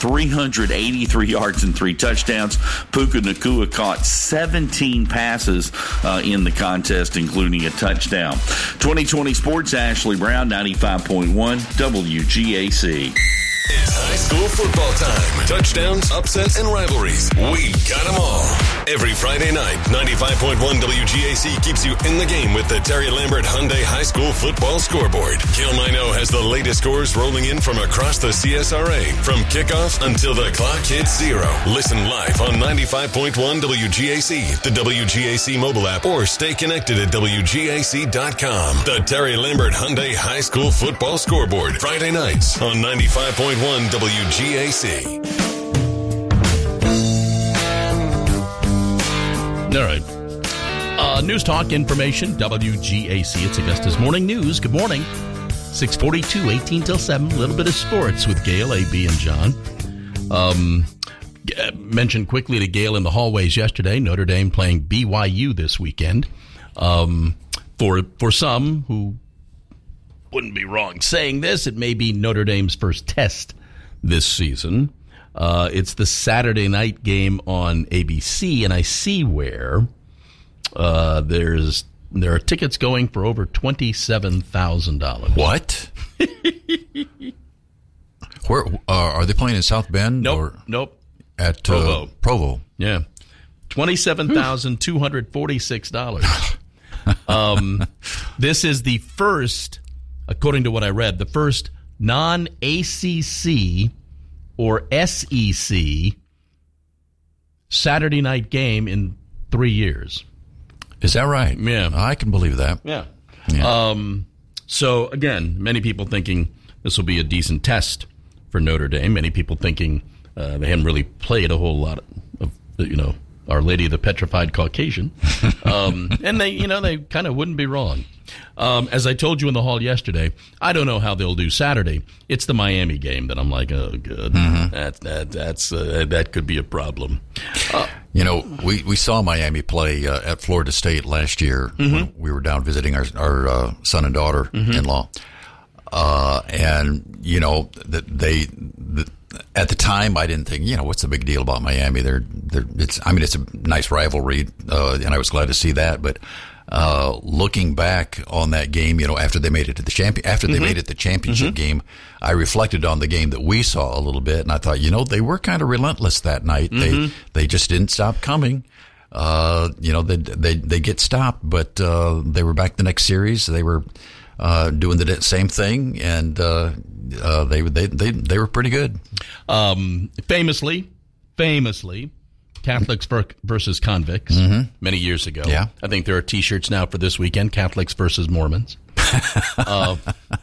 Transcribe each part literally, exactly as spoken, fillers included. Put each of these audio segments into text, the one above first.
three hundred eighty-three yards and three touchdowns. Puka Nacua caught seventeen passes uh, in the contest, including a touchdown. twenty twenty Sports, Ashley Brown, ninety-five point one W G A C. It's high school football time. Touchdowns, upsets, and rivalries. We've got them all. Every Friday night, ninety-five point one W G A C keeps you in the game with the Terry Lambert Hyundai High School Football Scoreboard. Gil Mino has the latest scores rolling in from across the C S R A, from kickoff until the clock hits zero. Listen live on ninety-five point one W G A C, the W G A C mobile app, or stay connected at W G A C dot com. The Terry Lambert Hyundai High School Football Scoreboard. Friday nights on ninety-five point one W G A C. All right. Uh, News Talk Information, W G A C. It's Augusta's Morning News. Good morning. six forty-two, eighteen till seven. A little bit of sports with Gail, A B, and John. Um, mentioned quickly to Gail in the hallways yesterday, Notre Dame playing B Y U this weekend. Um, for for some who wouldn't be wrong saying this, it may be Notre Dame's first test this season. Uh, it's the Saturday night game on A B C, and I see where uh, there's there are tickets going for over twenty-seven thousand dollars. What? Where uh, are they playing in South Bend? Nope, or nope. At Provo. Uh, Provo. Yeah, twenty-seven thousand two hundred forty-six dollars. um, this is the first, according to what I read, the first non-A C C or S E C Saturday night game in three years. Is that right? Yeah. I can believe that. Yeah. yeah. Um, so, again, many people thinking this will be a decent test for Notre Dame. Many people thinking uh, they haven't really played a whole lot of, you know, Our Lady of the Petrified Caucasian. Um, and they, you know, they kind of wouldn't be wrong. Um, as I told you in the hall yesterday, I don't know how they'll do Saturday. It's the Miami game that I'm like, oh, good. Mm-hmm. That, that, that's, uh, that could be a problem. Uh, you know, we, we saw Miami play uh, at Florida State last year mm-hmm. when we were down visiting our, our uh, son and daughter-in-law. Mm-hmm. Uh, and, you know, that they... The, at the time, I didn't think, you know, what's the big deal about Miami? They're, they're, it's, I mean, it's a nice rivalry, uh, and I was glad to see that. But uh, looking back on that game, you know, after they made it to the champion, after they mm-hmm. made it the championship mm-hmm. game, I reflected on the game that we saw a little bit, and I thought, you know, they were kind of relentless that night. Mm-hmm. They they just didn't stop coming. Uh, you know, they they they get stopped, but uh, they were back the next series. They were uh, doing the same thing, and. Uh, Uh, they they they they were pretty good. Um, famously, famously, Catholics versus convicts mm-hmm. many years ago. Yeah, I think there are T-shirts now for this weekend: Catholics versus Mormons. uh,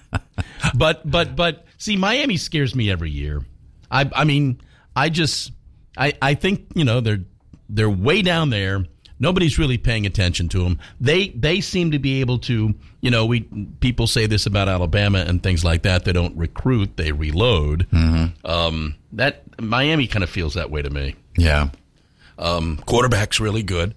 but but but see, Miami scares me every year. I I mean, I just I I think you know they're they're way down there. Nobody's really paying attention to them. They they seem to be able to, you know, we people say this about Alabama and things like that. They don't recruit, they reload. Mm-hmm. Um, that Miami kind of feels that way to me. Yeah. Um, quarterback's really good.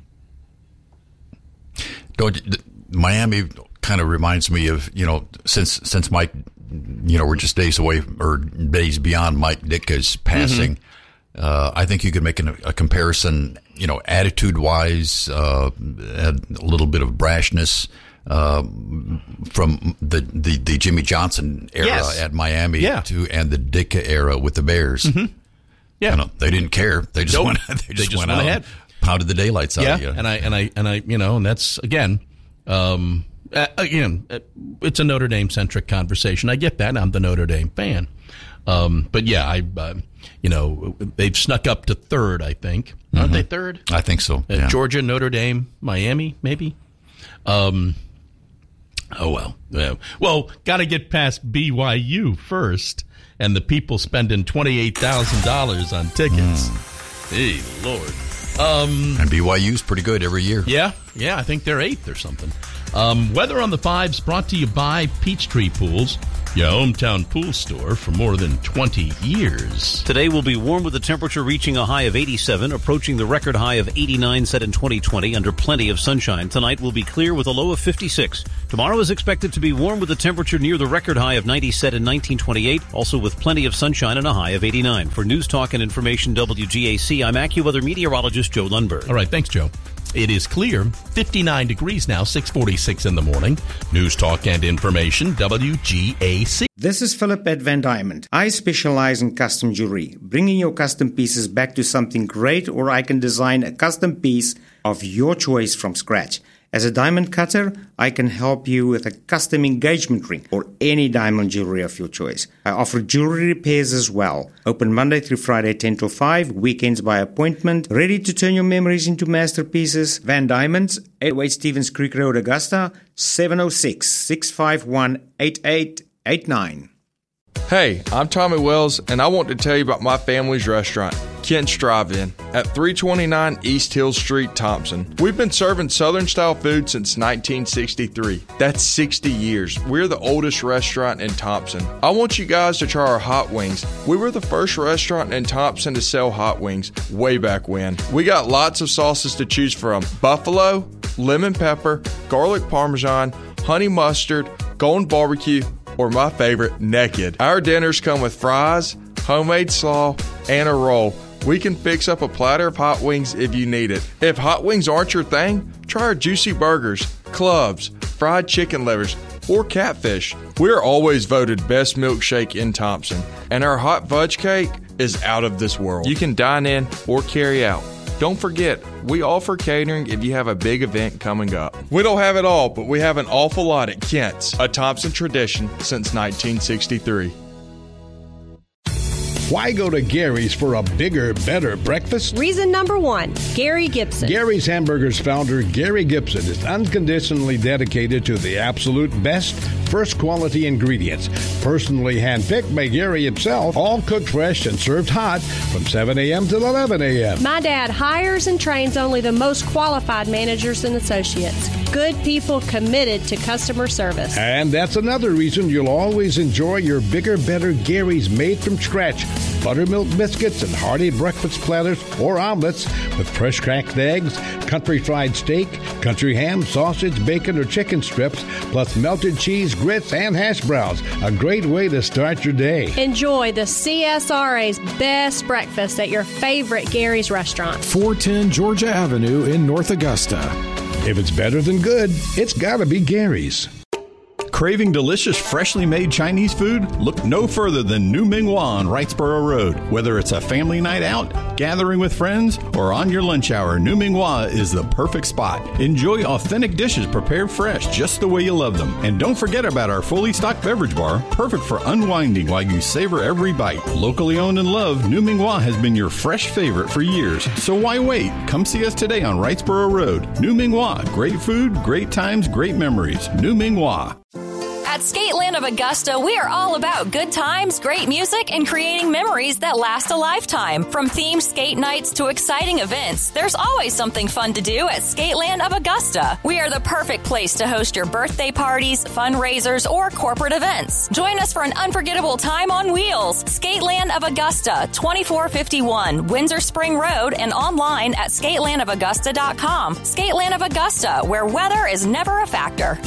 Don't Miami kind of reminds me of, you know, since since Mike, you know, we're just days away or days beyond Mike Ditka's passing. Mm-hmm. Uh, I think you could make an, a comparison, you know, attitude-wise, uh, a little bit of brashness uh, from the, the, the Jimmy Johnson era yes. at Miami yeah. to and the Ditka era with the Bears. Mm-hmm. Yeah, you know, they didn't care. They just nope. went. They just, they just went, went out ahead, and pounded the daylights yeah, out of you. and I and I and I, you know, and that's again. Um, uh, again, uh, it's a Notre Dame centric conversation. I get that. I'm the Notre Dame fan. Um, but yeah, I, uh, you know, they've snuck up to third, I think. Aren't mm-hmm. they third? I think so. Uh, yeah. Georgia, Notre Dame, Miami, maybe. Um, oh, well. Uh, well, got to get past B Y U first, and the people spending twenty-eight thousand dollars on tickets. Mm. Hey, Lord. Um, and B Y U's pretty good every year. Yeah, yeah, I think they're eighth or something. Um, weather on the fives brought to you by Peachtree Pools. your hometown pool store for more than twenty years. Today will be warm with the temperature reaching a high of eighty-seven, approaching the record high of eighty-nine set in twenty twenty under plenty of sunshine. Tonight will be clear with a low of fifty-six. Tomorrow is expected to be warm with a temperature near the record high of ninety set in nineteen twenty-eight, also with plenty of sunshine and a high of eighty-nine. For News Talk and Information W G A C, I'm AccuWeather meteorologist Joe Lundberg. All right, thanks, Joe. It is clear, fifty-nine degrees now, six forty-six in the morning. News Talk and Information, W G A C. This is Philip at Van Diamond. I specialize in custom jewelry, bringing your custom pieces back to something great, or I can design a custom piece of your choice from scratch. As a diamond cutter, I can help you with a custom engagement ring or any diamond jewelry of your choice. I offer jewelry repairs as well. Open Monday through Friday, ten till five, weekends by appointment. Ready to turn your memories into masterpieces? Van Diamonds, eight oh eight Stevens Creek Road, Augusta, seven oh six, six five one, eight eight eight nine. Hey, I'm Tommy Wells, and I want to tell you about my family's restaurant, Kent's Drive-In, at three twenty-nine East Hill Street, Thompson. We've been serving Southern-style food since nineteen sixty-three. That's sixty years. We're the oldest restaurant in Thompson. I want you guys to try our hot wings. We were the first restaurant in Thompson to sell hot wings way back when. We got lots of sauces to choose from: buffalo, lemon pepper, garlic parmesan, honey mustard, golden barbecue, or my favorite, naked. Our dinners come with fries, homemade slaw, and a roll. We can fix up a platter of hot wings if you need it. If hot wings aren't your thing, try our juicy burgers, clubs, fried chicken livers, or catfish. We're always voted best milkshake in Thompson, and our hot fudge cake is out of this world. You can dine in or carry out. Don't forget, we offer catering if you have a big event coming up. We don't have it all, but we have an awful lot at Kent's, a Thompson tradition since nineteen sixty-three. Why go to Gary's for a bigger, better breakfast? Reason number one, Gary Gibson. Gary's Hamburgers founder, Gary Gibson, is unconditionally dedicated to the absolute best, first quality ingredients. Personally handpicked by Gary himself, all cooked fresh and served hot from seven a.m. till eleven a.m. My dad hires and trains only the most qualified managers and associates. Good people committed to customer service. And that's another reason you'll always enjoy your bigger, better Gary's made from scratch. Buttermilk biscuits and hearty breakfast platters or omelets with fresh cracked eggs, country fried steak, country ham, sausage, bacon, or chicken strips, plus melted cheese, grits, and hash browns. A great way to start your day. Enjoy the C S R A's best breakfast at your favorite Gary's restaurant. four ten Georgia Avenue in North Augusta. If it's better than good, it's gotta be Gary's. Craving delicious, freshly made Chinese food? Look no further than New Ming Hua on Wrightsboro Road. Whether it's a family night out, gathering with friends, or on your lunch hour, New Ming Hua is the perfect spot. Enjoy authentic dishes prepared fresh, just the way you love them. And don't forget about our fully stocked beverage bar, perfect for unwinding while you savor every bite. Locally owned and loved, New Ming Hua has been your fresh favorite for years. So why wait? Come see us today on Wrightsboro Road. New Ming Hua. Great food, great times, great memories. New Ming Hua. At Skateland of Augusta, we are all about good times, great music, and creating memories that last a lifetime. From themed skate nights to exciting events, there's always something fun to do at Skateland of Augusta. We are the perfect place to host your birthday parties, fundraisers, or corporate events. Join us for an unforgettable time on wheels. Skateland of Augusta, twenty-four fifty-one Windsor Spring Road, and online at skateland of augusta dot com. Skateland of Augusta, where weather is never a factor.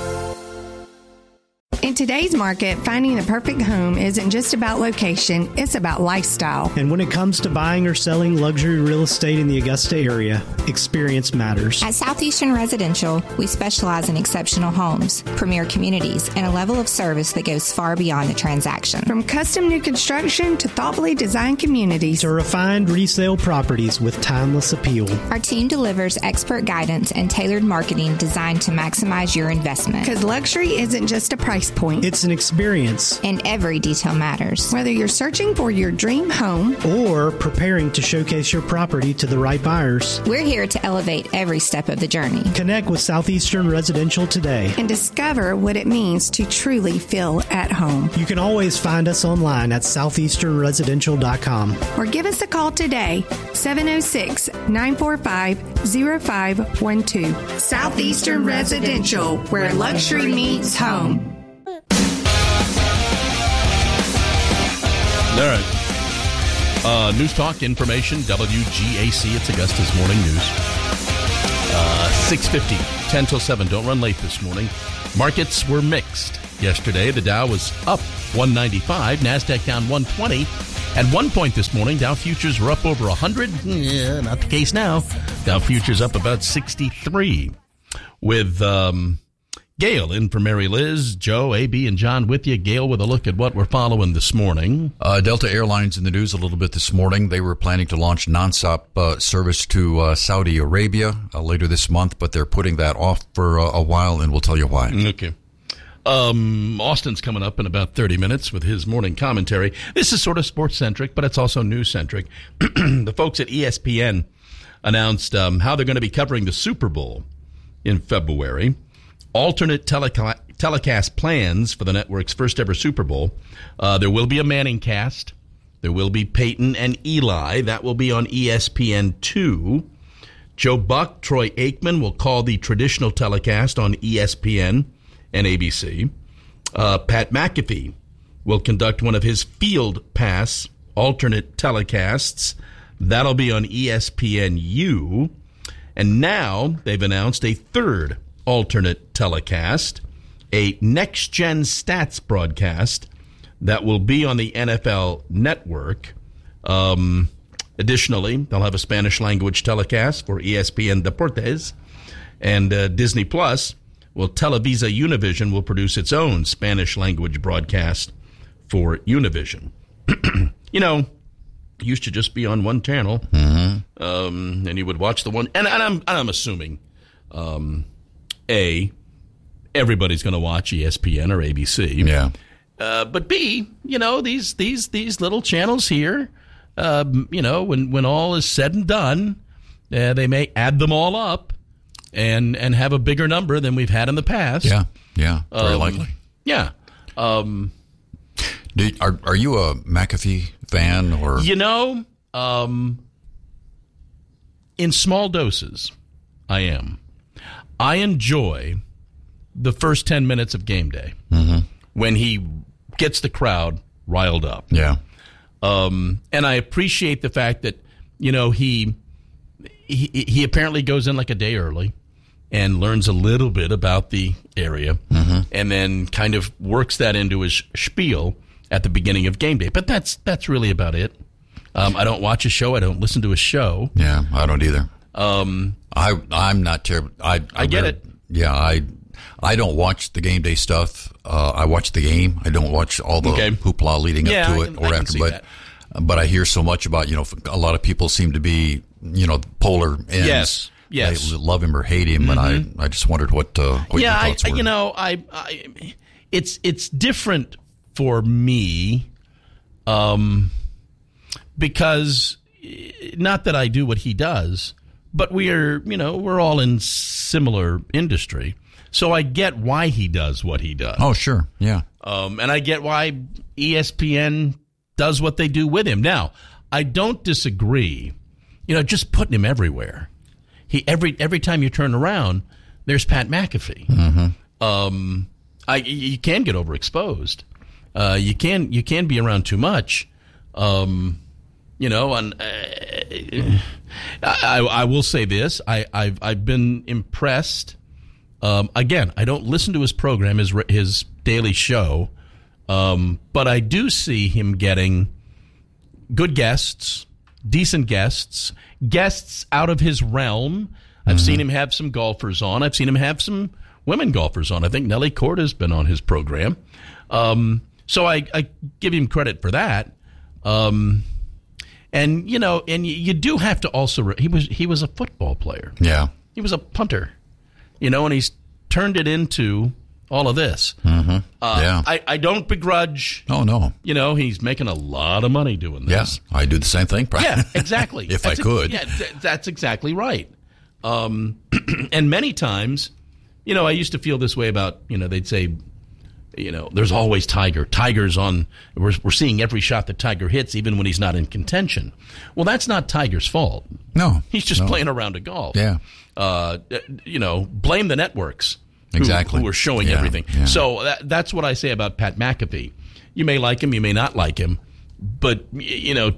In today's market, finding the perfect home isn't just about location, it's about lifestyle. And when it comes to buying or selling luxury real estate in the Augusta area, experience matters. At Southeastern Residential, we specialize in exceptional homes, premier communities, and a level of service that goes far beyond the transaction. From custom new construction to thoughtfully designed communities to refined resale properties with timeless appeal. Our team delivers expert guidance and tailored marketing designed to maximize your investment. Because luxury isn't just a price point. It's an experience. And every detail matters. Whether you're searching for your dream home or preparing to showcase your property to the right buyers, we're here to elevate every step of the journey. Connect with Southeastern Residential today and discover what it means to truly feel at home. You can always find us online at southeastern residential dot com or give us a call today, seven oh six, nine four five, oh five one two. Southeastern Residential, where luxury meets home. All right. Uh, news Talk information, W G A C. It's Augusta's Morning News. Uh, six fifty, ten till seven. Don't run late this morning. Markets were mixed yesterday. The Dow was up one ninety-five. NASDAQ down one twenty. At one point this morning, Dow futures were up over one hundred. Yeah, not the case now. Dow futures up about sixty-three. With um, Gail in for Mary Liz, Joe, A B, and John with you. Gail with a look at what we're following this morning. Uh, Delta Airlines in the news a little bit this morning. They were planning to launch nonstop uh, service to uh, Saudi Arabia uh, later this month, but they're putting that off for uh, a while, and we'll tell you why. Okay. Um, Austin's coming up in about thirty minutes with his morning commentary. This is sort of sports-centric, but it's also news-centric. The folks at E S P N announced um, how they're going to be covering the Super Bowl in February. Alternate teleca- telecast plans for the network's first ever Super Bowl. Uh, there will be a Manning cast. There will be Peyton and Eli. That will be on E S P N two. Joe Buck, Troy Aikman will call the traditional telecast on E S P N and A B C. Uh, Pat McAfee will conduct one of his Field Pass alternate telecasts. That'll be on E S P N U. And now they've announced a third alternate telecast, a next-gen stats broadcast that will be on the N F L Network. Um, additionally, they'll have a Spanish-language telecast for E S P N Deportes, and uh, Disney Plus, well, Televisa Univision will produce its own Spanish-language broadcast for Univision. You know, it used to just be on one channel, mm-hmm. um, and you would watch the one, and, and I'm, I'm assuming, um, A, everybody's going to watch E S P N or A B C. Yeah. Uh, but B, you know, these these these little channels here, uh, you know, when, when all is said and done, uh, they may add them all up and and have a bigger number than we've had in the past. Yeah, yeah, very um, likely. Yeah. Um, Do, are are you a McAfee fan or? You know, um, in small doses, I am. I enjoy the first ten minutes of game day mm-hmm. when he gets the crowd riled up. Yeah. Um, and I appreciate the fact that, you know, he, he he apparently goes in like a day early and learns a little bit about the area mm-hmm. and then kind of works that into his spiel at the beginning of game day. But that's that's really about it. Um, I don't watch a show. I don't listen to a show. Yeah, I don't either. Um, I I'm not terrible. I I, I get it. Yeah, I I don't watch the game day stuff. Uh, I watch the game. I don't watch all the okay. hoopla leading yeah, up to I it can, or I after. Can see but that. but I hear so much about, you know, a lot of people seem to be, you know, polar ends. Yes. Yes. They love him or hate him, mm-hmm. and I I just wondered what uh, what yeah, your thoughts I, were. You know, I, I it's it's different for me, um, because not that I do what he does, but we are, you know, we're all in similar industry, so I get why he does what he does. Oh, sure, yeah, um, and I get why E S P N does what they do with him. Now, I don't disagree. You know, just putting him everywhere. He every every time you turn around, there's Pat McAfee. Mm-hmm. Um, I you can get overexposed. Uh, you can you can be around too much. Um, you know, and uh, I, I will say this: I, I've I've been impressed. Um, again, I don't listen to his program, his his daily show, um, but I do see him getting good guests, decent guests. Guests out of his realm. I've mm-hmm. seen him have some golfers on. I've seen him have some women golfers on. I think Nelly Corda's been on his program. Um, so I, I give him credit for that. Um, and, you know, and you, you do have to also, re- he was he was a football player. Yeah. He was a punter, you know, and he's turned it into all of this. Mm-hmm. Uh, yeah. I, I don't begrudge. Oh, no. You know, he's making a lot of money doing this. Yes, yeah, I do the same thing. Probably. Yeah, exactly. if that's I could. A, yeah, th- that's exactly right. Um, and many times, you know, I used to feel this way about, you know, they'd say, you know, there's always Tiger. Tiger's on, we're, we're seeing every shot that Tiger hits, even when he's not in contention. Well, that's not Tiger's fault. No. He's just no. playing around a golf. Yeah. Uh, you know, blame the networks. Who, exactly. who are showing yeah, everything. Yeah. So that, that's what I say about Pat McAfee. You may like him, you may not like him. but, you know,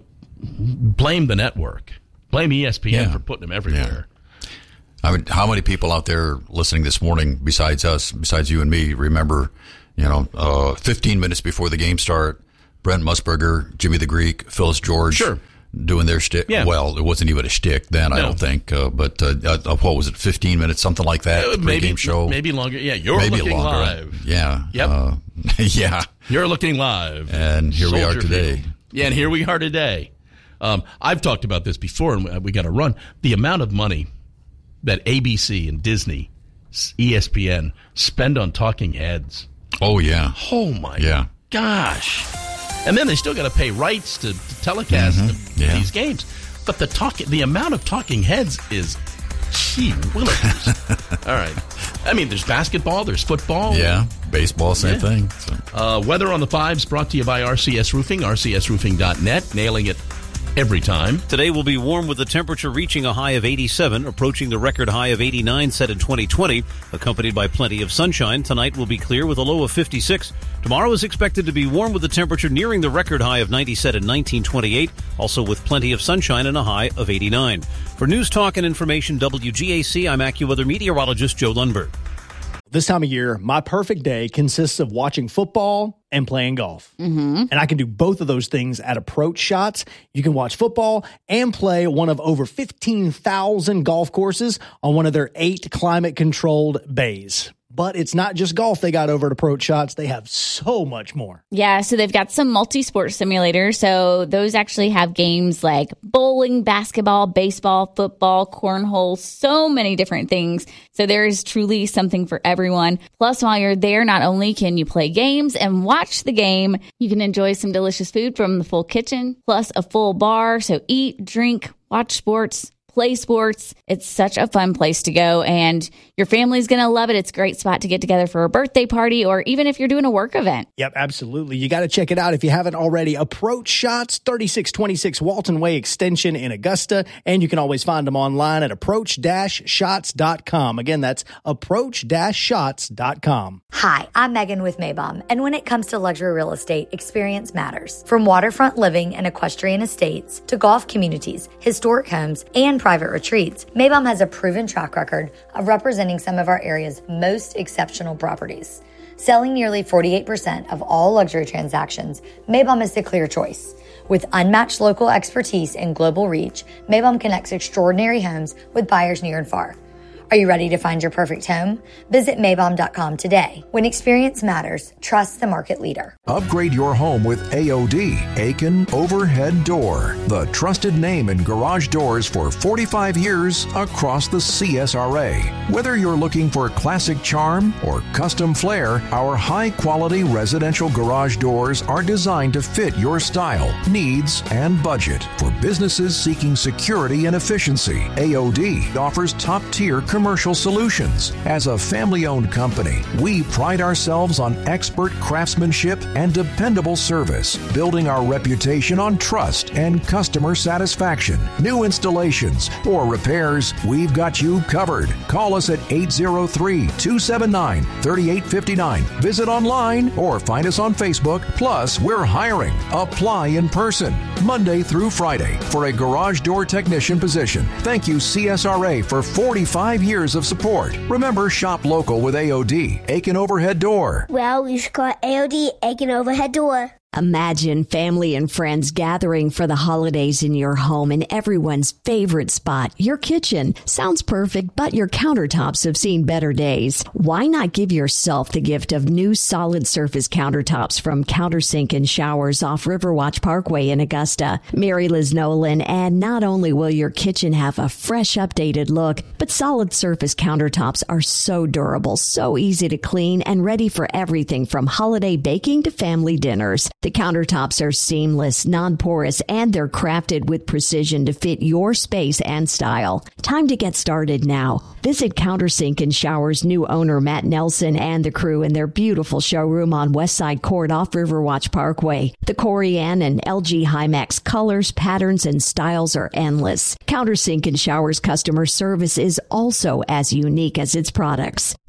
blame the network. Blame E S P N Yeah. for putting them everywhere. Yeah. I mean, how many people out there listening this morning, besides us, besides you and me, remember, you know, uh, fifteen minutes before the game start, Brent Musburger, Jimmy the Greek, Phyllis George, sure. doing their shtick. Yeah. Well, it wasn't even a shtick then, No. I don't think. Uh, but uh, uh, what was it, fifteen minutes, something like that? Uh, the maybe, pregame show, maybe longer. Yeah, you're maybe looking longer. live. Yeah. Yep. Uh, yeah. You're looking live. And here we are Soldier today. Field. Yeah, and here we are today. Um, I've talked about this before, and we, we got to run. The amount of money that A B C and Disney, E S P N spend on talking heads. Oh, yeah. Oh, my yeah. gosh. And then they still got to pay rights to, to telecast Mm-hmm. the, Yeah. these games. But the talk, the amount of talking heads is, gee willikers. All right. I mean, there's basketball, there's football. Yeah. Baseball, same Yeah. thing. So. Uh, Weather on the Fives brought to you by R C S Roofing, R C S roofing dot net, nailing it every time. Today will be warm with the temperature reaching a high of eighty-seven, approaching the record high of eighty-nine set in twenty twenty, accompanied by plenty of sunshine. Tonight will be clear with a low of fifty-six. Tomorrow is expected to be warm with the temperature nearing the record high of ninety set in nineteen twenty-eight, also with plenty of sunshine and a high of eighty-nine. For News Talk and Information W G A C, I'm AccuWeather meteorologist Joe Lundberg. This time of year, my perfect day consists of watching football and playing golf. Mm-hmm. And I can do both of those things at Approach Shots. You can watch football and play one of over fifteen thousand golf courses on one of their eight climate-controlled bays. But it's not just golf they got over at Approach Shots. They have so much more. Yeah, so they've got some multi-sport simulators. So those actually have games like bowling, basketball, baseball, football, cornhole, so many different things. So there is truly something for everyone. Plus, while you're there, not only can you play games and watch the game, you can enjoy some delicious food from the full kitchen, plus a full bar. So eat, drink, watch sports, play sports. It's such a fun place to go, and your family's going to love it. It's a great spot to get together for a birthday party, or even if you're doing a work event. Yep, absolutely. You got to check it out if you haven't already. Approach Shots, thirty-six twenty-six Walton Way Extension in Augusta, and you can always find them online at approach dash shots dot com. Again, that's approach dash shots dot com. Hi, I'm Megan with Maybom, and when it comes to luxury real estate, experience matters. From waterfront living and equestrian estates to golf communities, historic homes, and private retreats, Maybom has a proven track record of representing some of our area's most exceptional properties. Selling nearly forty-eight percent of all luxury transactions, Maybom is the clear choice. With unmatched local expertise and global reach, Maybom connects extraordinary homes with buyers near and far. Are you ready to find your perfect home? Visit Maybom dot com today. When experience matters, trust the market leader. Upgrade your home with A O D, Aiken Overhead Door, the trusted name in garage doors for forty-five years across the C S R A. Whether you're looking for classic charm or custom flair, our high-quality residential garage doors are designed to fit your style, needs, and budget. For businesses seeking security and efficiency, A O D offers top-tier commercial solutions. As a family-owned company, we pride ourselves on expert craftsmanship and dependable service, building our reputation on trust and customer satisfaction. New installations or repairs, we've got you covered. Call us at eight zero three, two seven nine, three eight five nine. Visit online or find us on Facebook. Plus, we're hiring. Apply in person, Monday through Friday, for a garage door technician position. Thank you, C S R A, for forty-five years of support. Remember, shop local with A O D, Aiken Overhead Door. Well, we should call A O D Aiken Overhead Door. Imagine family and friends gathering for the holidays in your home in everyone's favorite spot, your kitchen. Sounds perfect, but your countertops have seen better days. Why not give yourself the gift of new solid surface countertops from Countersink and Showers off Riverwatch Parkway in Augusta? Mary Liz Nolan, and not only will your kitchen have a fresh, updated look, but solid surface countertops are so durable, so easy to clean, and ready for everything from holiday baking to family dinners. The countertops are seamless, non-porous, and they're crafted with precision to fit your space and style. Time to get started now. Visit Countersink and Showers' new owner, Matt Nelson, and the crew in their beautiful showroom on Westside Court off Riverwatch Parkway. The Corian and L G Hymax colors, patterns, and styles are endless. Countersink and Showers customer service is also as unique as its products.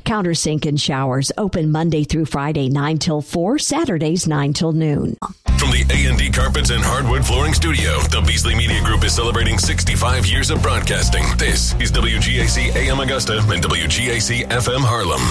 Countersink and Showers, open Monday through Friday, nine till four, Saturdays, nine till noon. From the A and D Carpets and Hardwood Flooring Studio, the Beasley Media Group is celebrating sixty-five years of broadcasting. This is W G A C A M Augusta and W G A C F M Harlem.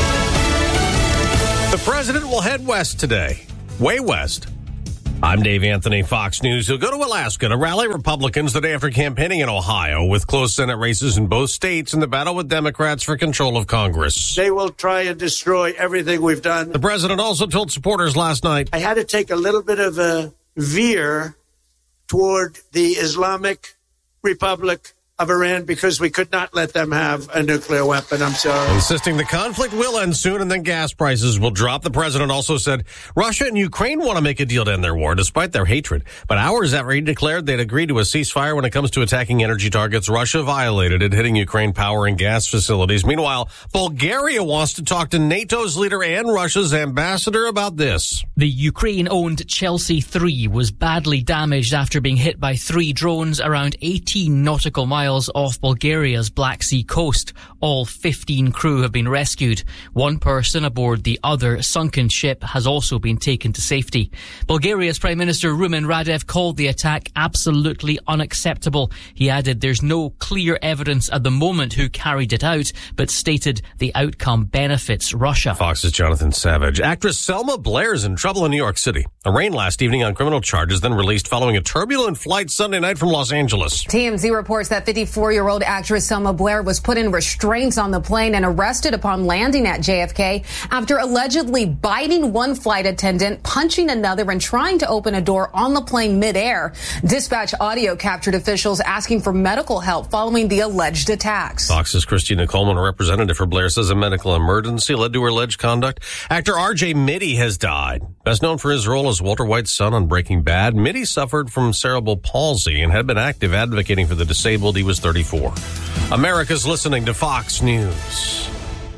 The president will head west today, way west. I'm Dave Anthony, Fox News. He'll go to Alaska to rally Republicans the day after campaigning in Ohio with close Senate races in both states in the battle with Democrats for control of Congress. They will try and destroy everything we've done. The president also told supporters last night, I had to take a little bit of a veer toward the Islamic Republic of Iran because we could not let them have a nuclear weapon. I'm sorry. Insisting the conflict will end soon and then gas prices will drop. The president also said Russia and Ukraine want to make a deal to end their war despite their hatred. But hours after he declared they'd agreed to a ceasefire when it comes to attacking energy targets, Russia violated it, hitting Ukraine power and gas facilities. Meanwhile, Bulgaria wants to talk to NATO's leader and Russia's ambassador about this. The Ukraine-owned Chelsea three was badly damaged after being hit by three drones around eighteen nautical miles off Bulgaria's Black Sea coast. All fifteen crew have been rescued. One person aboard the other sunken ship has also been taken to safety. Bulgaria's Prime Minister Rumen Radev called the attack absolutely unacceptable. He added there's no clear evidence at the moment who carried it out, but stated the outcome benefits Russia. Fox's Jonathan Savage. Actress Selma Blair is in trouble in New York City. Arraigned last evening on criminal charges, then released following a turbulent flight Sunday night from Los Angeles. T M Z reports that fifty-four-year-old actress Selma Blair was put in restraints on the plane and arrested upon landing at J F K after allegedly biting one flight attendant, punching another, and trying to open a door on the plane midair. Dispatch audio captured officials asking for medical help following the alleged attacks. Fox's Christina Coleman, a representative for Blair, says a medical emergency led to her alleged conduct. Actor R J Mitty has died. Best known for his role as Walter White's son on Breaking Bad, Mitty suffered from cerebral palsy and had been active advocating for the disabled. He was thirty-four. America's listening to Fox News.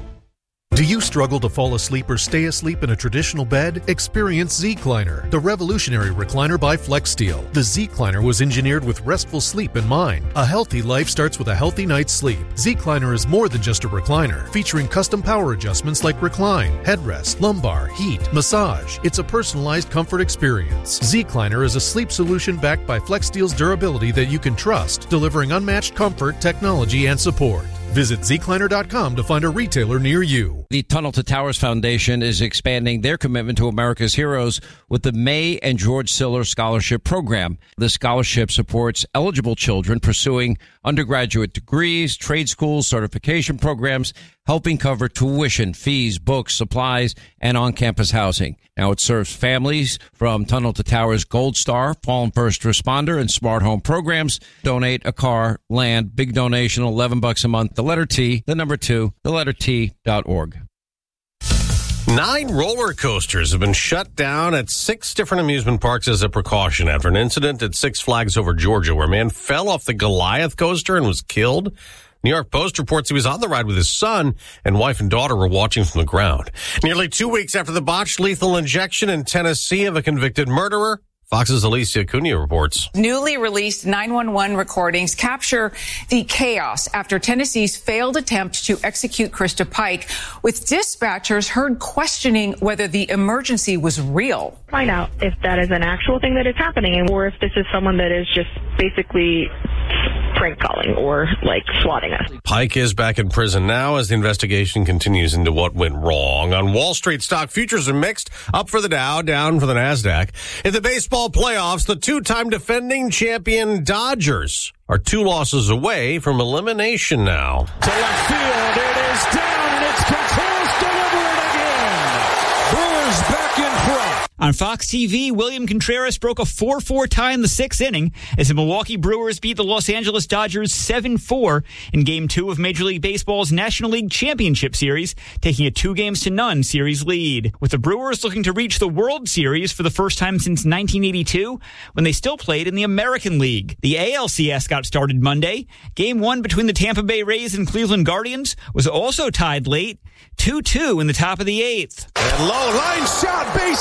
Do you struggle to fall asleep or stay asleep in a traditional bed? Experience Z-Cliner, the revolutionary recliner by FlexSteel. The Z-Cliner was engineered with restful sleep in mind. A healthy life starts with a healthy night's sleep. Z-Cliner is more than just a recliner, featuring custom power adjustments like recline, headrest, lumbar, heat, massage. It's a personalized comfort experience. Z-Cliner is a sleep solution backed by FlexSteel's durability that you can trust, delivering unmatched comfort, technology, and support. Visit Z Cliner dot com to find a retailer near you. The Tunnel to Towers Foundation is expanding their commitment to America's heroes with the May and George Siller Scholarship Program. The scholarship supports eligible children pursuing undergraduate degrees, trade schools, certification programs, helping cover tuition, fees, books, supplies, and on-campus housing. Now it serves families from Tunnel to Towers Gold Star, Fallen First Responder, and Smart Home programs. Donate a car, land, big donation, eleven bucks a month. The letter T, the number two, the letter T dot org. Nine roller coasters have been shut down at six different amusement parks as a precaution after an incident at Six Flags Over Georgia where a man fell off the Goliath coaster and was killed. New York Post reports he was on the ride with his son, and wife and daughter were watching from the ground. Nearly two weeks after the botched lethal injection in Tennessee of a convicted murderer, Fox's Alicia Cunha reports. Newly released nine one one recordings capture the chaos after Tennessee's failed attempt to execute Krista Pike, with dispatchers heard questioning whether the emergency was real. Find out if that is an actual thing that is happening, or if this is someone that is just basically prank calling or like swatting us. Pike is back in prison now as the investigation continues into what went wrong. On Wall Street, stock futures are mixed, up for the Dow, down for the NASDAQ. In the baseball playoffs, the two-time defending champion Dodgers are two losses away from elimination now. To left field, it is down, and it's Contreras delivering again. Brewers back in front. On Fox T V, William Contreras broke a four four tie in the sixth inning as the Milwaukee Brewers beat the Los Angeles Dodgers seven four in Game two of Major League Baseball's National League Championship Series, taking a two games to none series lead. With the Brewers looking to reach the World Series for the first time since nineteen eighty-two, when they still played in the American League. The A L C S got started Monday. Game one between the Tampa Bay Rays and Cleveland Guardians was also tied late, two two in the top of the eighth. And low line shot, base hit up the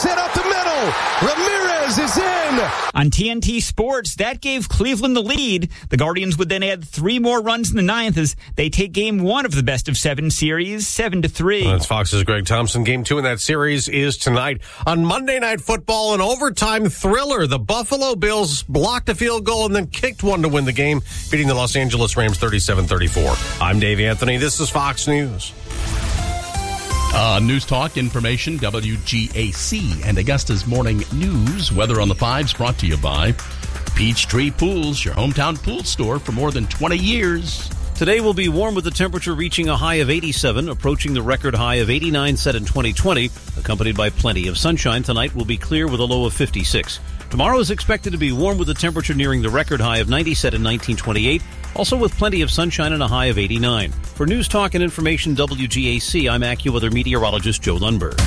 middle. Ramirez is in. On T N T Sports, that gave Cleveland the lead. The Guardians would then add three more runs in the ninth as they take game one of the best of seven series, seven to three. Well, that's Fox's Greg Thompson. Game two in that series is tonight. On Monday Night Football, an overtime thriller. The Buffalo Bills blocked a field goal and then kicked one to win the game, beating the Los Angeles Rams thirty-seven thirty-four. I'm Dave Anthony. This is Fox News. Uh, news Talk, information, W G A C, and Augusta's Morning News. Weather on the fives brought to you by Peachtree Pools, your hometown pool store for more than twenty years. Today will be warm with the temperature reaching a high of eighty-seven, approaching the record high of eighty-nine set in twenty twenty, accompanied by plenty of sunshine. Tonight will be clear with a low of fifty-six. Tomorrow is expected to be warm with the temperature nearing the record high of ninety set in nineteen twenty-eight, also with plenty of sunshine and a high of eighty-nine. For News Talk and Information W G A C, I'm AccuWeather meteorologist Joe Lundberg.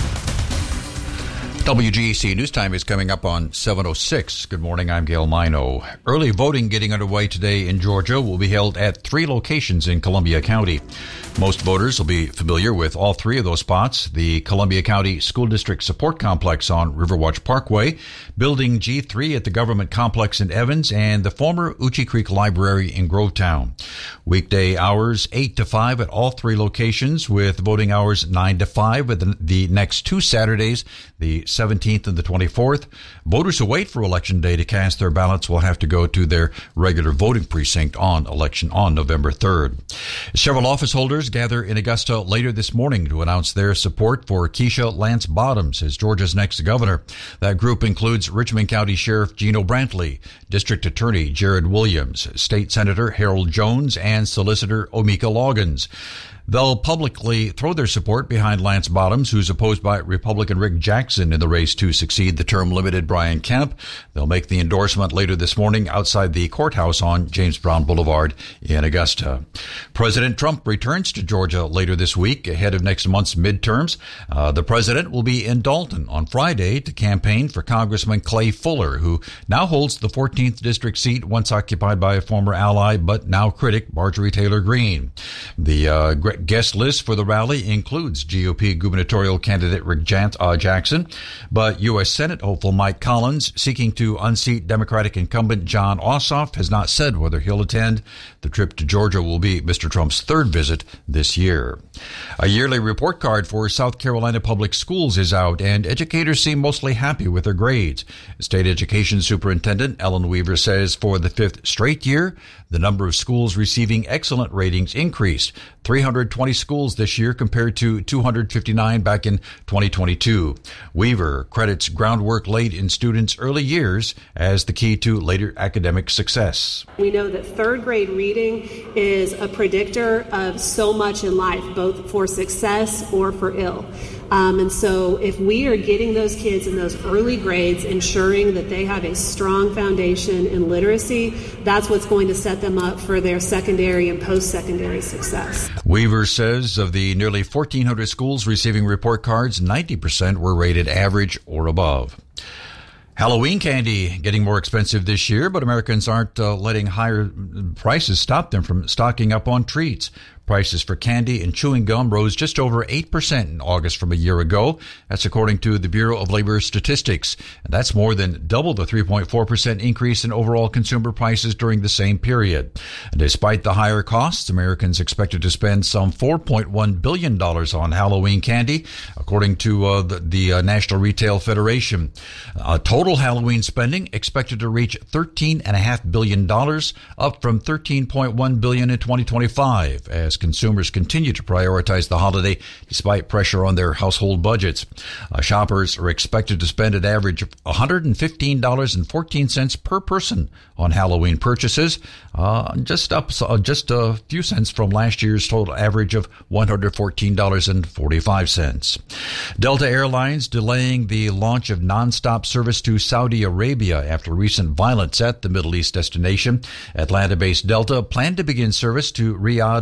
W G A C News Time is coming up on seven oh six. Good morning, I'm Gail Mino. Early voting getting underway today in Georgia will be held at three locations in Columbia County. Most voters will be familiar with all three of those spots: the Columbia County School District Support Complex on Riverwatch Parkway, Building G three at the Government Complex in Evans, and the former Uchee Creek Library in Grovetown. Weekday hours eight to five at all three locations, with voting hours nine to five at the, the next two Saturdays, the seventeenth and the twenty-fourth. Voters who wait for Election Day to cast their ballots will have to go to their regular voting precinct on election on November third. Several office holders gather in Augusta later this morning to announce their support for Keisha Lance Bottoms as Georgia's next governor. That group includes Richmond County Sheriff Gino Brantley, District Attorney Jared Williams, State Senator Harold Jones, and Solicitor Omika Loggins. They'll publicly throw their support behind Lance Bottoms, who's opposed by Republican Rick Jackson in the race to succeed the term-limited Brian Kemp. They'll make the endorsement later this morning outside the courthouse on James Brown Boulevard in Augusta. President Trump returns to Georgia later this week ahead of next month's midterms. Uh, the president will be in Dalton on Friday to campaign for Congressman Clay Fuller, who now holds the fourteenth district seat once occupied by a former ally but now critic Marjorie Taylor Greene. The uh, guest list for the rally includes G O P gubernatorial candidate Rick Jan- uh, Jackson, but U S Senate hopeful Mike Collins, seeking to unseat Democratic incumbent John Ossoff, has not said whether he'll attend. The trip to Georgia will be Mister Trump's third visit this year. A yearly report card for South Carolina Public Schools is out, and educators seem mostly happy with their grades. State Education Superintendent Ellen Weaver says for the fifth straight year, the number of schools receiving excellent ratings increased. three hundred twenty schools this year compared to two hundred fifty-nine back in twenty twenty-two. Weaver credits groundwork laid in students' early years as the key to later academic success. We know that third grade reading is a predictor of so much in life, both for success or for ill. Um, and so if we are getting those kids in those early grades, ensuring that they have a strong foundation in literacy, that's what's going to set them up for their secondary and post-secondary success. Weaver says of the nearly fourteen hundred schools receiving report cards, ninety percent were rated average or above. Halloween candy getting more expensive this year, but Americans aren't uh, letting higher prices stop them from stocking up on treats. Prices for candy and chewing gum rose just over eight percent in August from a year ago. That's according to the Bureau of Labor Statistics. And that's more than double the three point four percent increase in overall consumer prices during the same period. And despite the higher costs, Americans expected to spend some four point one billion dollars on Halloween candy, according to uh, the, the uh, National Retail Federation. Uh, total Halloween spending expected to reach thirteen point five billion dollars, up from thirteen point one billion dollars in twenty twenty-five, as consumers continue to prioritize the holiday despite pressure on their household budgets. Uh, shoppers are expected to spend an average of one hundred fifteen dollars and fourteen cents per person on Halloween purchases, uh, just up uh, just a few cents from last year's total average of one hundred fourteen dollars and forty-five cents. Delta Airlines delaying the launch of nonstop service to Saudi Arabia after recent violence at the Middle East destination. Atlanta-based Delta planned to begin service to Riyadh later this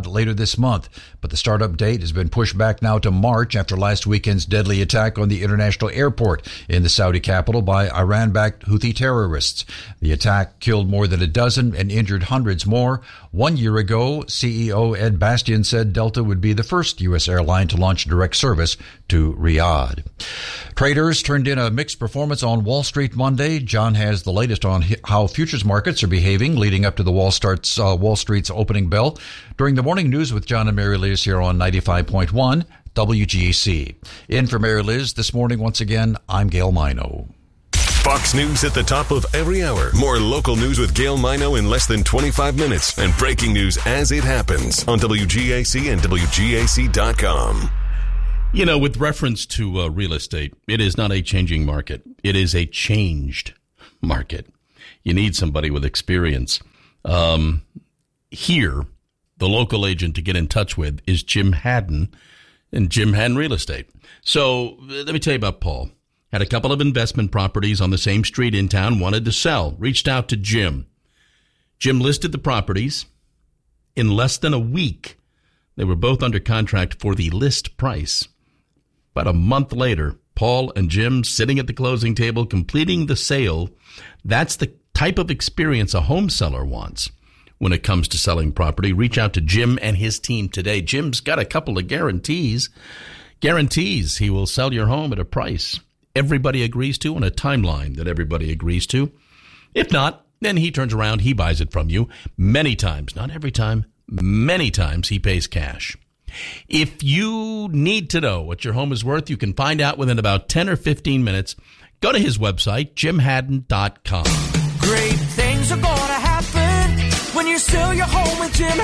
this month, but the startup date has been pushed back now to March after last weekend's deadly attack on the international airport in the Saudi capital by Iran-backed Houthi terrorists. The attack killed more than a dozen and injured hundreds more. One year ago, C E O Ed Bastian said Delta would be the first U S airline to launch direct service to Riyadh. Traders turned in a mixed performance on Wall Street Monday. John has the latest on how futures markets are behaving leading up to the Wall, starts, uh, Wall Street's opening bell. During the morning news with John and Mary Liz here on ninety-five point one W G A C. In for Mary Liz this morning, once again, I'm Gail Mino. Fox News at the top of every hour. More local news with Gail Mino in less than twenty-five minutes. And breaking news as it happens on W G A C and W G A C dot com. You know, with reference to uh, real estate, it is not a changing market. It is a changed market. You need somebody with experience. Um, here, the local agent to get in touch with is Jim Haddon and Jim Haddon Real Estate. So let me tell you about Paul. Had a couple of investment properties on the same street in town, wanted to sell, reached out to Jim. Jim listed the properties. In less than a week, they were both under contract for the list price. About a month later, Paul and Jim sitting at the closing table, completing the sale. That's the type of experience a home seller wants when it comes to selling property. Reach out to Jim and his team today. Jim's got a couple of guarantees. Guarantees he will sell your home at a price everybody agrees to and a timeline that everybody agrees to. If not, then he turns around, he buys it from you many times. Not every time. Many times he pays cash. If you need to know what your home is worth, you can find out within about ten or fifteen minutes. Go to his website, jim haddon dot com. Great things are going to happen when you sell your home with Jim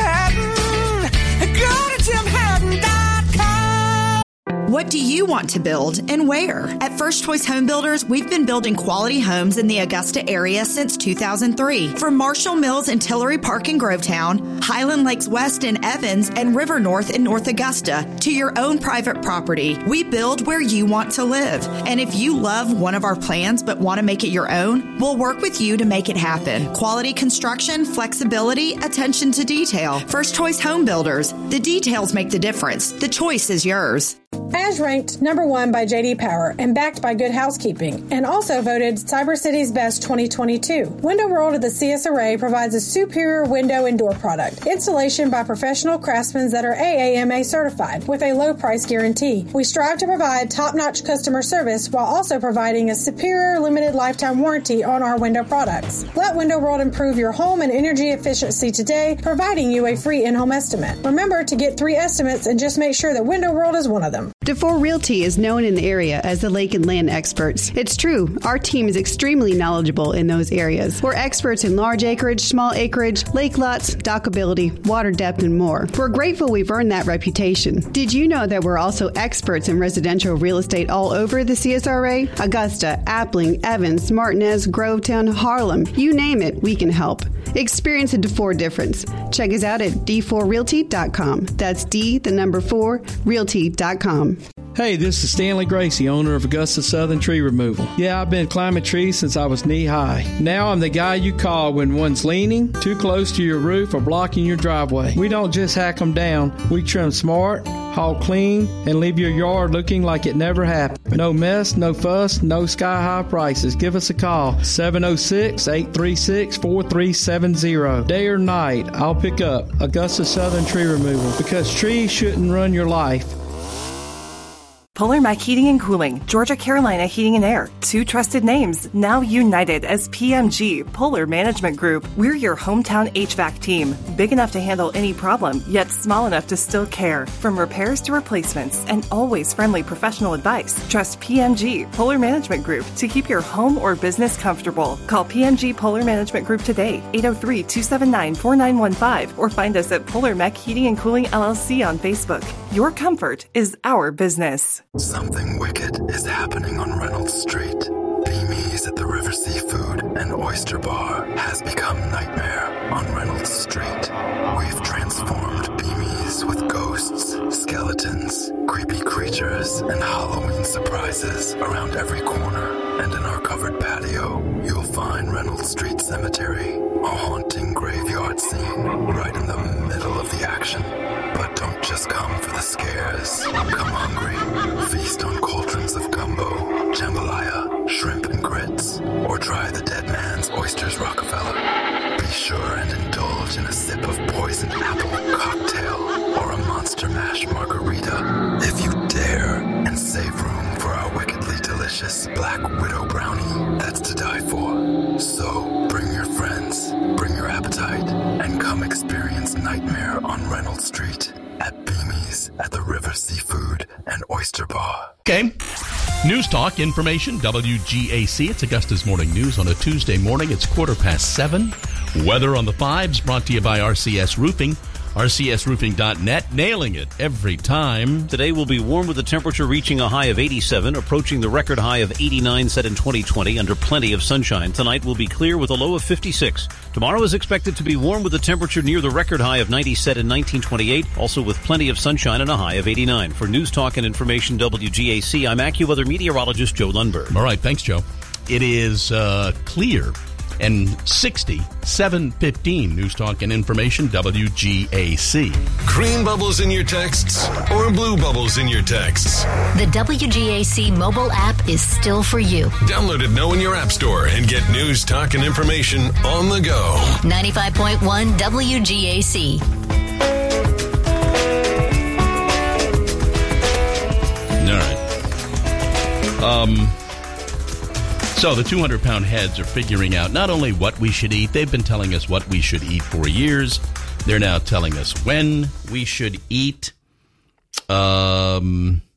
Haddon. Go to jim haddon dot com. What do you want to build and where? At First Choice Home Builders, we've been building quality homes in the Augusta area since two thousand three. From Marshall Mills and Tillery Park in Grovetown, Highland Lakes West in Evans, and River North in North Augusta, to your own private property, we build where you want to live. And if you love one of our plans but want to make it your own, we'll work with you to make it happen. Quality construction, flexibility, attention to detail. First Choice Home Builders. The details make the difference. The choice is yours. As ranked number one by J D Power and backed by Good Housekeeping, and also voted Cyber City's Best twenty twenty-two. Window World of the C S R A provides a superior window and door product. Installation by professional craftsmen that are A A M A certified with a low price guarantee. We strive to provide top-notch customer service while also providing a superior limited lifetime warranty on our window products. Let Window World improve your home and energy efficiency today, providing you a free in-home estimate. Remember to get three estimates and just make sure that Window World is one of them. DeFore Realty is known in the area as the lake and land experts. It's true. Our team is extremely knowledgeable in those areas. We're experts in large acreage, small acreage, lake lots, dockability, water depth, and more. We're grateful we've earned that reputation. Did you know that we're also experts in residential real estate all over the C S R A? Augusta, Appling, Evans, Martinez, Grovetown, Harlem. You name it, we can help. Experience a DeFore difference. Check us out at d four realty dot com. That's D, the number four, realty dot com. Hey, this is Stanley Gracie, owner of Augusta Southern Tree Removal. Yeah, I've been climbing trees since I was knee-high. Now I'm the guy you call when one's leaning, too close to your roof, or blocking your driveway. We don't just hack them down. We trim smart, haul clean, and leave your yard looking like it never happened. No mess, no fuss, no sky-high prices. Give us a call, seven oh six, eight three six, four three seven zero. Day or night, I'll pick up Augusta Southern Tree Removal, because trees shouldn't run your life. Polar Mac Heating and Cooling, Georgia Carolina Heating and Air. Two trusted names, now united as P M G, Polar Management Group. We're your hometown H V A C team. Big enough to handle any problem, yet small enough to still care. From repairs to replacements, and always friendly professional advice. Trust P M G, Polar Management Group, to keep your home or business comfortable. Call P M G Polar Management Group today, eight oh three, two seven nine, four nine one five, or find us at Polar Mac Heating and Cooling L L C on Facebook. Your comfort is our business. Something wicked is happening on Reynolds Street. Beamies at the River Seafood and Oyster Bar has become nightmare on Reynolds Street. We've transformed Beamies with ghosts, skeletons, creepy creatures, and Halloween surprises around every corner. And in our covered patio, you'll find Reynolds Street Cemetery, a haunting graveyard scene right in the middle of the action. But scares. Come hungry. Feast on cauldrons of gumbo, jambalaya, shrimp and grits, or try the dead man's oysters Rockefeller. Be sure and indulge in a sip of poisoned apple cocktail or a monster mash margarita if you dare, and save room for our wickedly delicious Black Widow brownie that's to die for. So bring your friends, bring your appetite, and come experience Nightmare on Reynolds Street at Beamies at the River Seafood and Oyster Bar. Okay. News Talk, information, W G A C. It's Augusta's Morning News on a Tuesday morning. It's quarter past seven. Weather on the fives brought to you by R C S Roofing. R C S roofing dot net, nailing it every time. Today will be warm with the temperature reaching a high of eighty-seven, approaching the record high of eighty-nine set in twenty twenty under plenty of sunshine. Tonight will be clear with a low of fifty-six. Tomorrow is expected to be warm with the temperature near the record high of ninety set in nineteen twenty-eight, also with plenty of sunshine and a high of eighty-nine. For News Talk and Information W G A C, I'm AccuWeather meteorologist Joe Lundberg. All right, thanks, Joe. It is uh, clear and sixty, seven fifteen. News Talk and Information, W G A C. Green bubbles in your texts or blue bubbles in your texts? The W G A C mobile app is still for you. Download it now in your app store and get News Talk and Information on the go. ninety-five point one W G A C. All right. Um... So the two hundred pound heads are figuring out not only what we should eat, they've been telling us what we should eat for years. They're now telling us when we should eat. Um,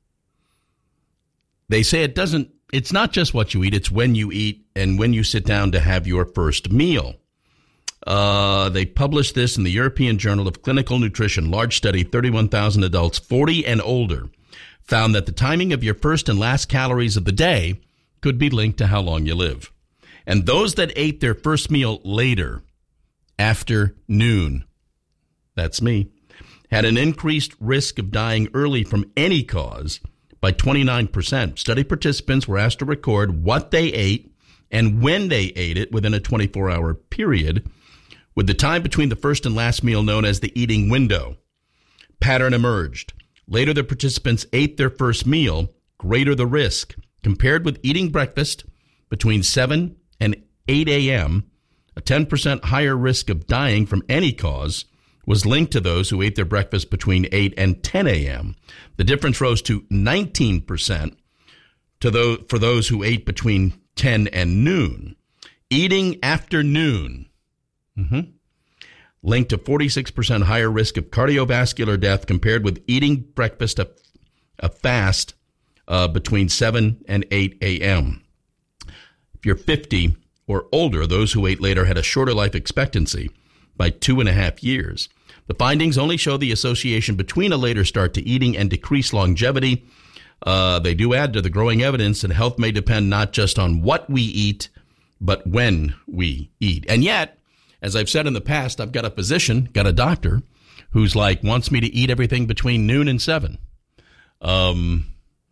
they say it doesn't, it's not just what you eat, it's when you eat and when you sit down to have your first meal. Uh, they published this in the European Journal of Clinical Nutrition. Large study, thirty-one thousand adults, forty and older, found that the timing of your first and last calories of the day could be linked to how long you live. And those that ate their first meal later, after noon, that's me, had an increased risk of dying early from any cause by twenty-nine percent. Study participants were asked to record what they ate and when they ate it within a twenty-four hour period, with the time between the first and last meal known as the eating window. Pattern emerged. Later, the participants ate their first meal, greater the risk. Compared with eating breakfast between seven and eight a.m., a ten percent higher risk of dying from any cause was linked to those who ate their breakfast between eight and ten a.m. The difference rose to nineteen percent to those, for those who ate between ten and noon. Eating after noon mm-hmm, linked to forty-six percent higher risk of cardiovascular death compared with eating breakfast a, a fast Uh, between seven and eight a.m. If you're fifty or older, those who ate later had a shorter life expectancy by two and a half years. The findings only show the association between a later start to eating and decreased longevity. Uh, they do add to the growing evidence that health may depend not just on what we eat, but when we eat. And yet, as I've said in the past, I've got a physician, got a doctor, who's like, wants me to eat everything between noon and seven. Um...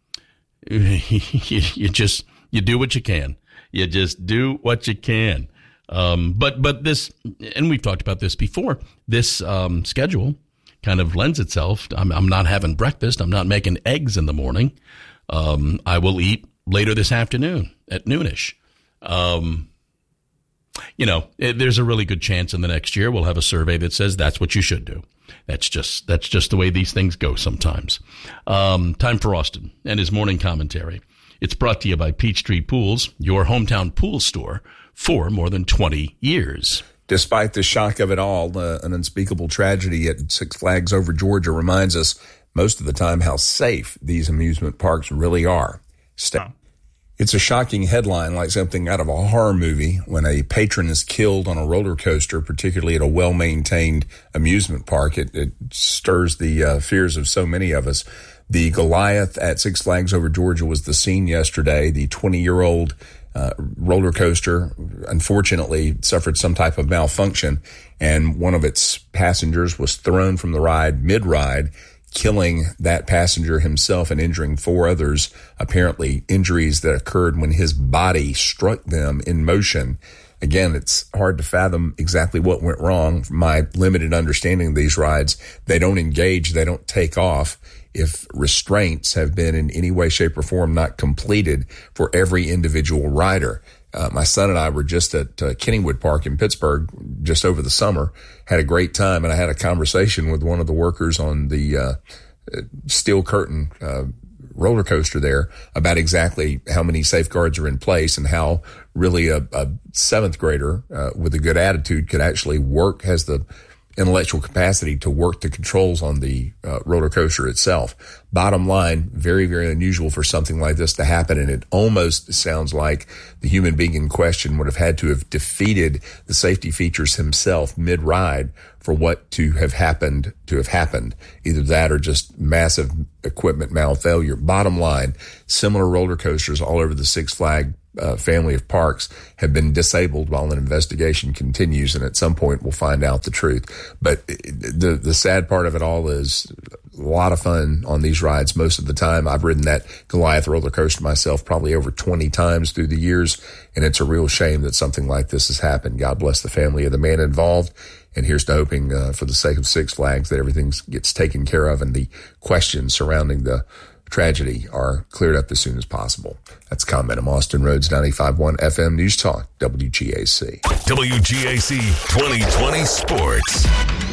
you, you just, you do what you can. You just do what you can. Um, but, but this, and we've talked about this before, this um, schedule kind of lends itself. I'm, I'm not having breakfast. I'm not making eggs in the morning. Um, I will eat later this afternoon at noonish. Um, you know, it, there's a really good chance in the next year we'll have a survey that says that's what you should do. That's just that's just the way these things go sometimes. Um, time for Austin and his morning commentary. It's brought to you by Peachtree Pools, your hometown pool store for more than twenty years. Despite the shock of it all, uh, an unspeakable tragedy at Six Flags Over Georgia reminds us most of the time how safe these amusement parks really are. Stay. It's a shocking headline, like something out of a horror movie, when a patron is killed on a roller coaster, particularly at a well-maintained amusement park. It, it stirs the uh, fears of so many of us. The Goliath at Six Flags Over Georgia was the scene yesterday. The twenty-year-old uh, roller coaster, unfortunately, suffered some type of malfunction, and one of its passengers was thrown from the ride mid-ride, killing that passenger himself and injuring four others, apparently injuries that occurred when his body struck them in motion. again, it's hard to fathom exactly what went wrong. From my limited understanding of these rides, they don't engage, they don't take off if restraints have been in any way, shape, or form not completed for every individual rider. Uh, my son and I were just at uh, Kennywood Park in Pittsburgh just over the summer, had a great time, and I had a conversation with one of the workers on the uh, steel curtain uh, roller coaster there about exactly how many safeguards are in place and how really a, a seventh grader uh, with a good attitude could actually work, has the intellectual capacity to work the controls on the uh, roller coaster itself. Bottom line, very, very unusual for something like this to happen, and it almost sounds like the human being in question would have had to have defeated the safety features himself mid-ride for what to have happened to have happened. Either that or just massive equipment malfailure. Bottom line, similar roller coasters all over the Six Flags Uh, family of parks have been disabled while an investigation continues, and at some point we'll find out the truth. But the the sad part of it all is a lot of fun on these rides most of the time. I've ridden that Goliath roller coaster myself probably over twenty times through the years, and it's a real shame that something like this has happened. God bless the family of the man involved, and here's to hoping uh, for the sake of Six Flags that everything gets taken care of and the questions surrounding the tragedy are cleared up as soon as possible. That's comment. I'm Austin Rhodes, ninety-five point one F M News Talk, W G A C. W G A C twenty twenty Sports.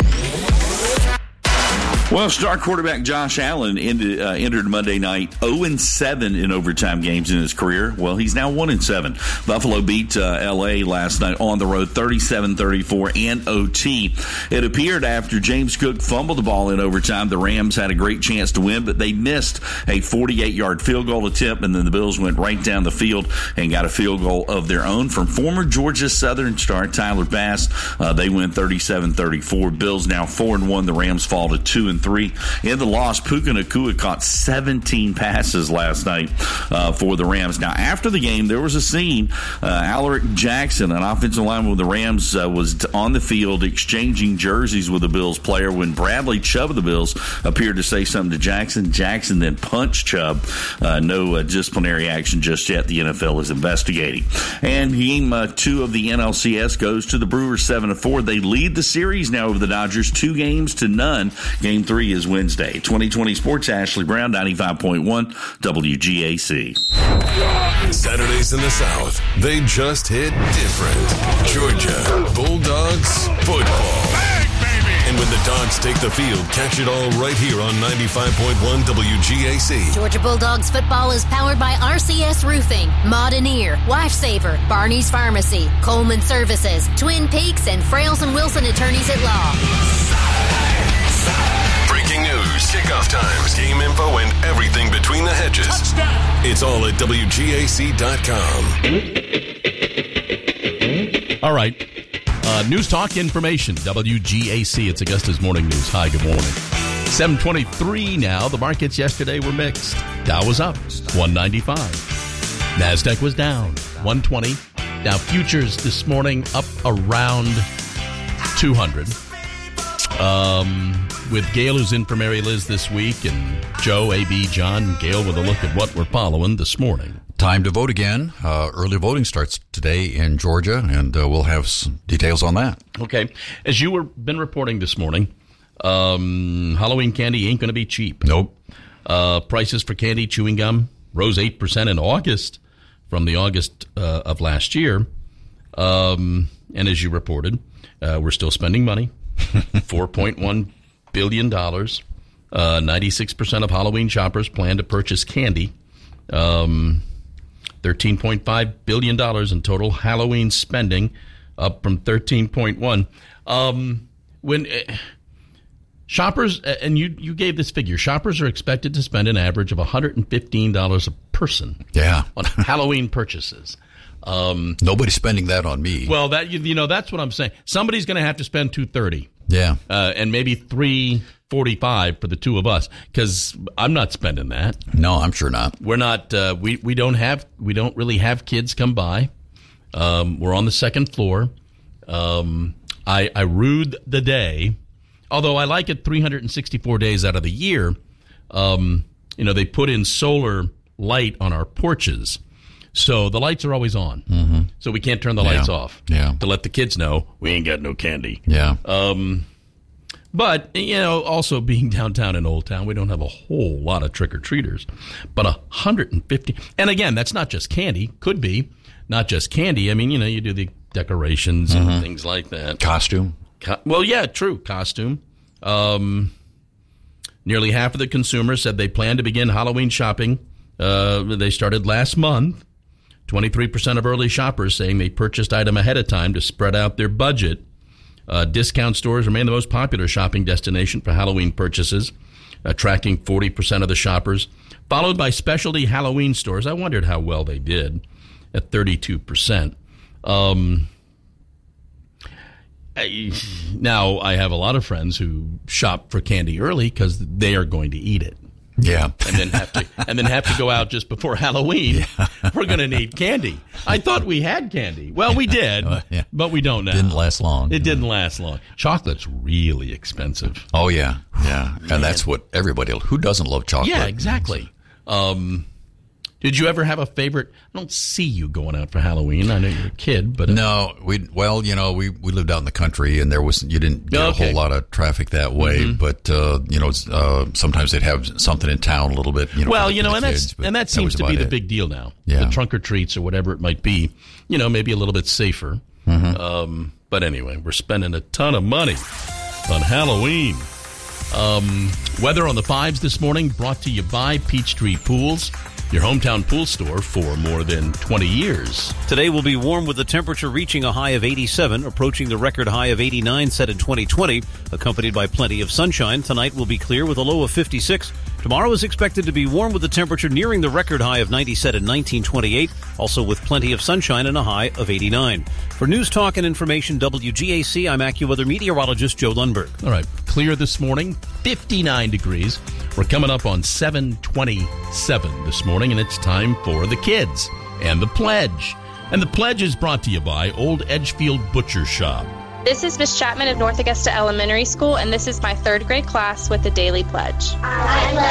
Well, star quarterback Josh Allen ended, uh, entered Monday night oh and seven in overtime games in his career. Well, he's now one and seven. Buffalo beat uh, L A last night on the road thirty-seven thirty-four and O T. It appeared after James Cook fumbled the ball in overtime, the Rams had a great chance to win, but they missed a forty-eight-yard field goal attempt, and then the Bills went right down the field and got a field goal of their own from former Georgia Southern star Tyler Bass. Uh, they win thirty-seven thirty-four. Bills now four and one. The Rams fall to two and three. In the loss, Puka Nacua caught seventeen passes last night uh, for the Rams. Now, after the game, there was a scene. Uh, Alaric Jackson, an offensive lineman with the Rams, uh, was on the field exchanging jerseys with the Bills player when Bradley Chubb of the Bills appeared to say something to Jackson. Jackson then punched Chubb. Uh, no uh, disciplinary action just yet. The N F L is investigating. And game uh, two of the N L C S goes to the Brewers seven to four. They lead the series now over the Dodgers, two games to none. Game three is Wednesday. twenty twenty Sports, Ashley Brown, ninety-five point one W G A C. Saturdays in the South, they just hit different. Georgia Bulldogs football. And when the Dogs take the field, catch it all right here on ninety-five point one W G A C. Georgia Bulldogs football is powered by R C S Roofing, Moderneer, Lifesaver, Barney's Pharmacy, Coleman Services, Twin Peaks, and Frails and Wilson Attorneys at Law. Breaking news, kickoff times, game info, and everything between the hedges. Touchdown. It's all at W G A C dot com. All right. Uh, news Talk information, W G A C. It's Augusta's Morning News. Hi, good morning. seven twenty-three now. The markets yesterday were mixed. Dow was up, one ninety-five. NASDAQ was down, one twenty. Dow futures this morning up around two hundred. Um, with Gail, who's in for Mary Liz this week, and Joe, A B, John, and Gail with a look at what we're following this morning. Time to vote again. Uh, early voting starts today in Georgia, and uh, we'll have some details on that. Okay. As you were been reporting this morning, um, Halloween candy ain't going to be cheap. Nope. Uh, prices for candy, chewing gum rose eight percent in August from the August uh, of last year. Um, and as you reported, uh, we're still spending money, four point one billion dollars. Uh, ninety-six percent of Halloween shoppers plan to purchase candy. Um, thirteen point five billion dollars in total Halloween spending, up from thirteen point one. Um, when uh, shoppers, uh, and you, you gave this figure, shoppers are expected to spend an average of one hundred fifteen dollars a person yeah. on Halloween purchases. Um, Nobody's spending that on me. Well, that you, you know that's what I'm saying. Somebody's going to have to spend two hundred thirty dollars. Yeah. Uh, and maybe three forty-five for the two of us, because I'm not spending that. No, I'm sure not. We're not. Uh, we we don't have. We don't really have kids come by. Um, we're on the second floor. Um, I I rued the day, although I like it three hundred sixty-four days out of the year. Um, you know, they put in solar light on our porches, so the lights are always on. Mm-hmm. So we can't turn the Yeah. lights off. Yeah. To let the kids know we ain't got no candy. Yeah. Um, but, you know, also being downtown in Old Town, we don't have a whole lot of trick-or-treaters. But one hundred fifty. And again, that's not just candy. Could be. Not just candy. I mean, you know, you do the decorations Mhm. and things like that. Costume. Co- well, yeah, true. Costume. Um, nearly half of the consumers said they plan to begin Halloween shopping. Uh, they started last month. twenty-three percent of early shoppers saying they purchased item ahead of time to spread out their budget. Uh, discount stores remain the most popular shopping destination for Halloween purchases, attracting forty percent of the shoppers, followed by specialty Halloween stores. I wondered how well they did at thirty-two percent. Um, I, now, I have a lot of friends who shop for candy early because they are going to eat it. Yeah. And then have to and then have to go out just before Halloween. Yeah. We're going to need candy. I thought we had candy. Well, we did, yeah. but we don't now. Didn't last long. It didn't last long. Chocolate's really expensive. Oh, yeah. Yeah. And that's what everybody, who doesn't love chocolate? Yeah, exactly. Um, did you ever have a favorite? I don't see you going out for Halloween. I know you're a kid, but uh, no, we well, you know, we, we lived out in the country, and there was you didn't get Okay. a whole lot of traffic that way. Mhm. But uh, you know, it's, uh, sometimes they'd have something in town a little bit. You know, well, for the- you know, for and the that's kids, but and that seems was to be about the it. big deal now. Yeah. The trunk or treats or whatever it might be. You know, maybe a little bit safer. Mhm. Um, but anyway, we're spending a ton of money on Halloween. Um, weather on the fives this morning brought to you by Peachtree Pools, your hometown pool store for more than twenty years. Today will be warm with the temperature reaching a high of eighty-seven, approaching the record high of eighty-nine set in twenty twenty, accompanied by plenty of sunshine. Tonight will be clear with a low of fifty-six. Tomorrow is expected to be warm with the temperature nearing the record high of ninety set in nineteen twenty-eight, also with plenty of sunshine and a high of eighty-nine. For News Talk and Information W G A C, I'm AccuWeather meteorologist Joe Lundberg. All right, clear this morning, fifty-nine degrees. We're coming up on seven twenty-seven this morning, and it's time for the kids and the pledge. And the pledge is brought to you by Old Edgefield Butcher Shop. This is Miss Chapman of North Augusta Elementary School, and this is my third grade class with the Daily Pledge. I love